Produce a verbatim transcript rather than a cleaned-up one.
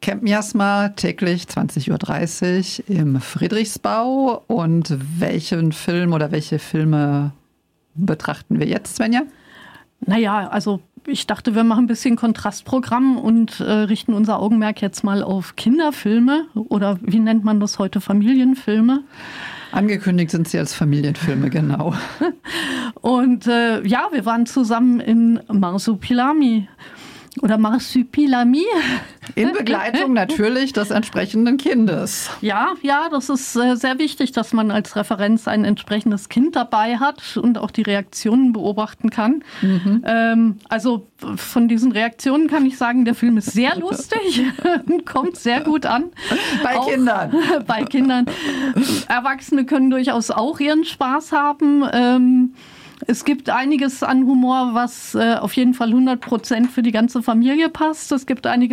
Camp Miasma täglich zwanzig Uhr dreißig im Friedrichsbau. Und welchen Film oder welche Filme betrachten wir jetzt, Svenja? Naja, also ich dachte, wir machen ein bisschen Kontrastprogramm und äh, richten unser Augenmerk jetzt mal auf Kinderfilme oder wie nennt man das heute, Familienfilme? Angekündigt sind sie als Familienfilme, genau. Und äh, ja, wir waren zusammen in Marsupilami. Oder Marsupilami. In Begleitung natürlich des entsprechenden Kindes. Ja, ja, das ist äh, sehr wichtig, dass man als Referenz ein entsprechendes Kind dabei hat und auch die Reaktionen beobachten kann. Mhm. Ähm, also von diesen Reaktionen kann ich sagen, der Film ist sehr lustig und kommt sehr gut an. Bei auch Kindern. Bei Kindern. Erwachsene können durchaus auch ihren Spaß haben. Ähm, Es gibt einiges an Humor, was äh, auf jeden Fall hundert Prozent für die ganze Familie passt. Es gibt einige